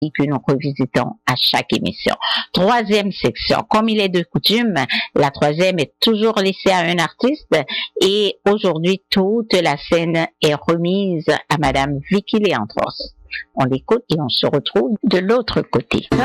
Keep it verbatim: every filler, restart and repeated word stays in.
que nous revisitons à chaque émission. Troisième section, comme il est de coutume, la troisième est toujours laissée à un artiste et aujourd'hui toute la scène est remise à Madame Vicky Léandros. On l'écoute et on se retrouve de l'autre côté.